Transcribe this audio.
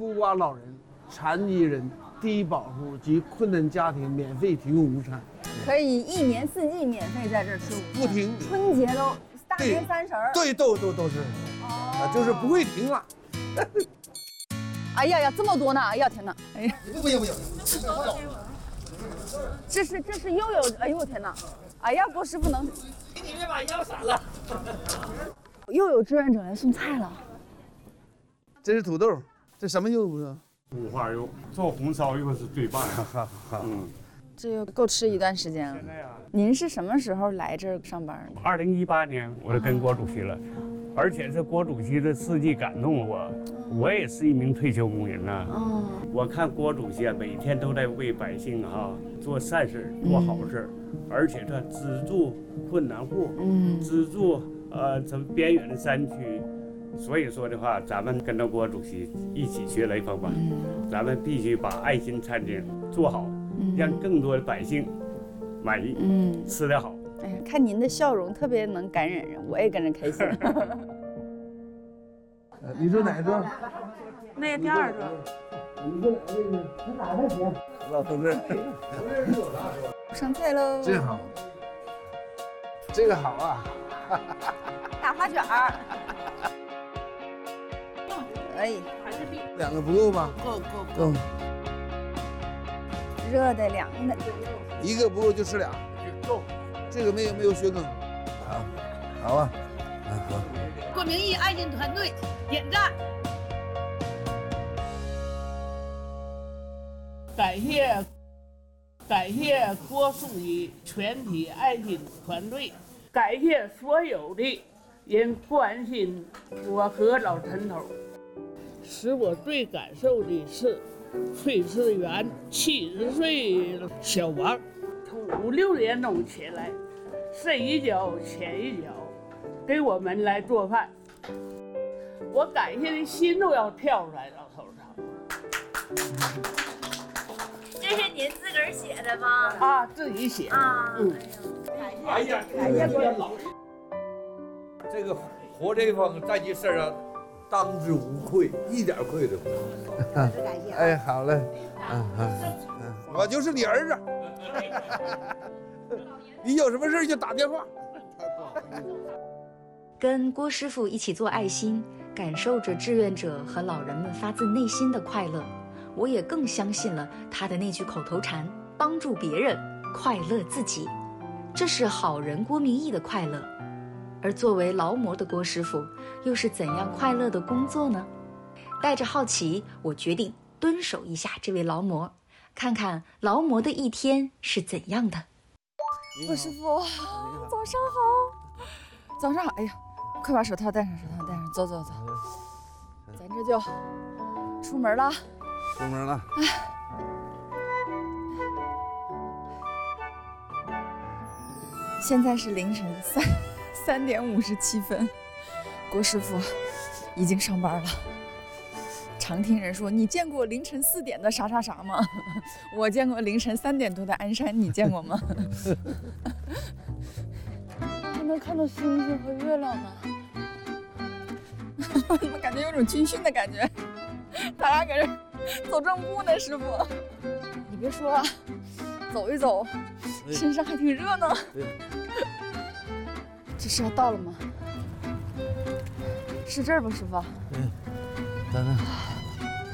孤寡老人、残疾人、低保户及困难家庭免费提供午餐， 可以1年4季免费在这儿吃午餐， 不停， 春节都大年30儿， 对，都是，就是不会停了。 哎呀呀，这么多呢！哎呀天哪！哎呀， 不行， 这是又有，哎呦天哪！哎呀，郭师傅能， 你别把腰闪了。 又有志愿者来送菜了。 这是土豆，这什么肉不是？ 五花肉，做红烧肉是最棒的。 这又够吃一段时间了。 现在呀， 您是什么时候来这儿上班的 2018年我就跟郭主席了，而且是郭主席的事迹感动了我。我也是一名退休工人呐。我看郭主席啊，每天都在为百姓做善事、做好事，而且他资助困难户，资助咱们边远的山区。所以说的话，咱们跟着郭主席一起学雷锋吧，咱们必须把爱心餐厅做好，让更多的百姓满意，吃得好。 哎呀，看您的笑容特别能感染人，我也跟着开心。 你说哪桌？ 那个第2桌。 你说哪个位置？哪个行？老同志， 上菜喽！ 真好，这个好啊！ 大花卷儿。可以 2个不够吧？够。 热的凉的。 1个不够就吃2。 够。 这个没有血梗。好啊。好。 郭明义爱心团队点赞。 感谢郭书记全体爱心团队，感谢所有的人关心我和老陈头。使我最感受的是炊事员70岁小王，从5、6点钟起来，睡一觉前一觉，给我们来做饭。我感谢的心都要跳出来，老头子。 这是您自个儿写的吗？ 啊，自己写。 哎呀，感谢郭老。这个活雷锋在你身上当之无愧，一点愧都没有。 哎，好嘞。我就是你儿子。你有什么事就打电话。 跟郭师傅一起做爱心，感受着志愿者和老人们发自内心的快乐，我也更相信了他的那句口头禅：帮助别人，快乐自己。这是好人郭明义的快乐。而作为劳模的郭师傅，又是怎样快乐的工作呢？带着好奇，我决定蹲守一下这位劳模，看看劳模的一天是怎样的。 郭师傅，早上好。早上好。哎呀，快把手套戴上，走，咱这就出门了。 出门了。 现在是凌晨3点57分，郭师傅已经上班了。常听人说，你见过凌晨4点的啥吗？我见过凌晨3点多的鞍山，你见过吗？还能看到星星和月亮呢。怎么感觉有种军训的感觉？大家搁这走正步呢，师傅。你别说，走一走，身上还挺热呢。这是要到了吗？是这儿吧，师傅？ 等等。